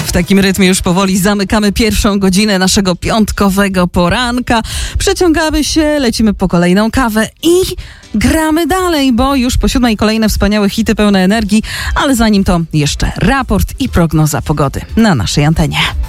W takim rytmie już powoli zamykamy pierwszą godzinę naszego piątkowego poranka. Przeciągamy się, lecimy po kolejną kawę i gramy dalej, bo już po 7 kolejne wspaniałe hity pełne energii, ale zanim to jeszcze raport i prognoza pogody na naszej antenie.